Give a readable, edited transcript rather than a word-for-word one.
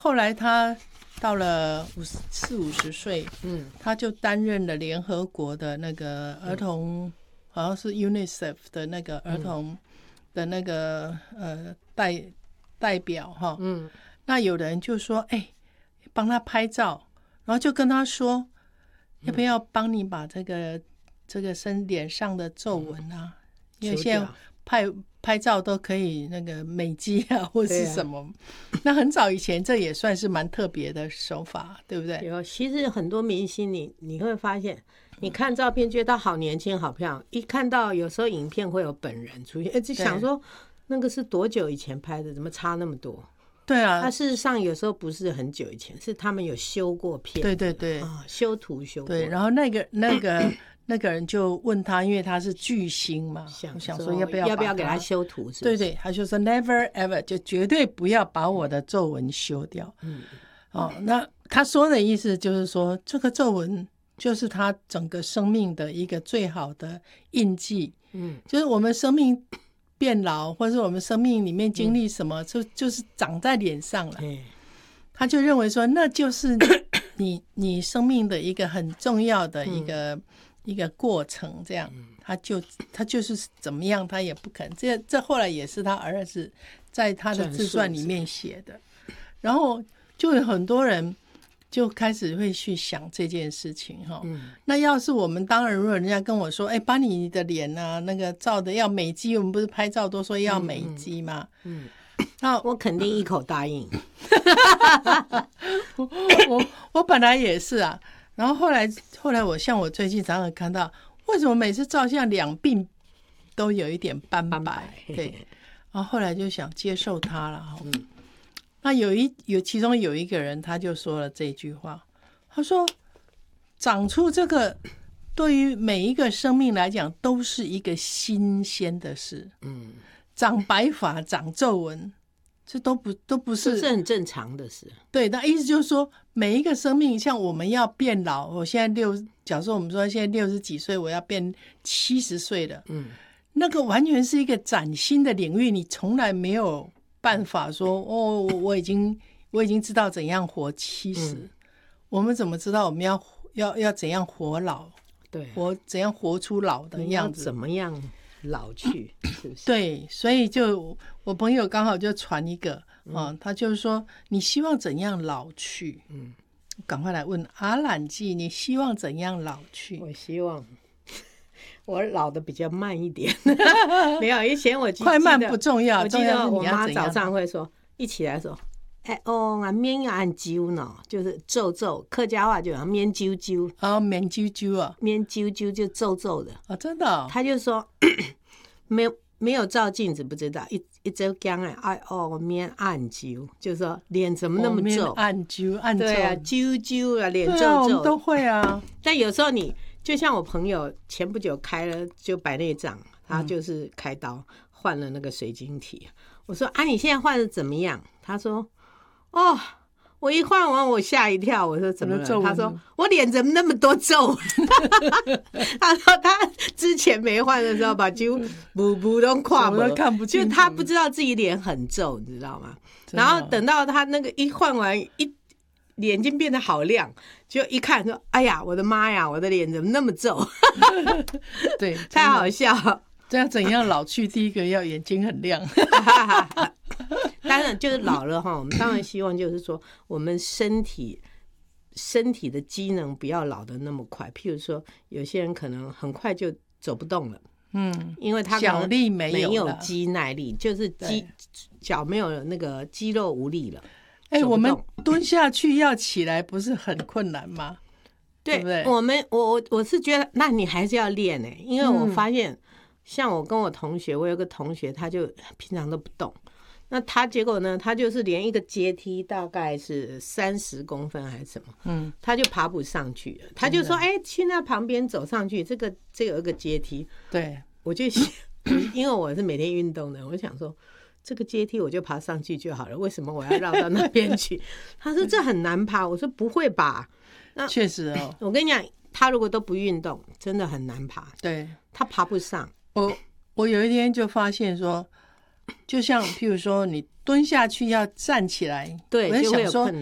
后来他到了40-50岁，他就担任了联合国的那个儿童，好像是 UNICEF 的那个儿童的那个代表哈。那有人就说，帮他拍照，然后就跟他说，要不要帮你把这个脸上的皱纹啊，因为现在拍照都可以那个美肌啊，或是什么。那很早以前这也算是蛮特别的手法，对不对？ 有，其实很多明星你会发现，你看照片觉得他好年轻好漂亮，一看到有时候影片会有本人出现，就想说那个是多久以前拍的，怎么差那么多？ 对啊， 他事实上有时候不是很久以前，是他们有修过片。 对对对， 修图修过。 对，然后那个人就问他，因为他是巨星嘛，想说要不要给他修图是不是？ 对对，他就说 never ever， 就绝对不要把我的皱纹修掉。那他说的意思就是说，这个皱纹就是他整个生命的一个最好的印记。就是我们生命变老，或者是我们生命里面经历什么，就是长在脸上了。他就认为说，那就是你生命的一个很重要的一个过程，这样。他就是怎么样，他也不肯。这后来也是他儿子在他的自传里面写的。然后就有很多人就开始会去想这件事情哈。那要是我们当然，如果人家跟我说，把你的脸啊那个照的要美肌，我们不是拍照都说要美肌吗？ 那我肯定一口答应。 我本来也是啊，然后后来我最近常常看到，为什么每次照相两鬓都有一点斑白？对，然后后来就想接受它了。那其中有一个人他就说了这句话，他说长出这个对于每一个生命来讲都是一个新鲜的事。长白发长皱纹这都不是很正常的事。 对，那意思就是说每一个生命，像我们要变老，我现在假如说我们说现在60几岁，我要变70岁了，那个完全是一个崭新的领域，你从来没有办法说我已经知道怎样活70，我们怎么知道我们要怎样活老？对，怎样活出老的样子？ 怎么样老去？是不是？ 对，所以就我朋友刚好就传一个他就是说你希望怎样老去？赶快来问阿兰季，你希望怎样老去？ 我希望我老的比较慢一点。没有，以前我快慢不重要， 我记得我妈早上会说，一起来说，面要按揪呢，就是皱皱，客家话就叫面揪揪。 面揪揪啊， 面揪揪就皱皱的真的。 他就说没有照镜子不知道，一直讲面按揪，就是说脸怎么那么皱？ 按揪， 对啊，揪揪啊，脸皱皱。 我们都会啊。 但有时候你就像我朋友前不久开了就白内障，他就是开刀换了那个水晶体。我说你现在换的怎么样？他说我一换完我吓一跳。我说怎么了？他说我脸怎么那么多皱？他说他之前没换的时候把揪补都跨不看不清楚， 就他不知道自己脸很皱，你知道吗？然后等到他那个一换完眼睛变得好亮，就一看说哎呀我的妈呀，我的脸怎么那么皱？ 对， 太好笑。 这样怎样老去？第一个要眼睛很亮。 当然就是老了我们当然希望就是说我们身体的机能不要老得那么快。譬如说有些人可能很快就走不动了，因为他脚力没有肌耐力，就是脚没有那个肌肉无力了。 我们蹲下去要起来不是很困难吗？对不对？ 我是觉得那你还是要练因为我发现像我跟我同学，我有个同学他就平常都不动，那他结果呢，他就是连一个阶梯大概是30公分还是什么，他就爬不上去了。他就说去那旁边走上去，这个有一个阶梯。对，我就因为我是每天运动的，我想说这个阶梯我就爬上去就好了，为什么我要绕到那边去？他说这很难爬。我说不会吧？ 确实我跟你讲，他如果都不运动真的很难爬。 对， 他爬不上。 我有一天就发现说，就像譬如说你蹲下去要站起来， 对， 我在就会有想说困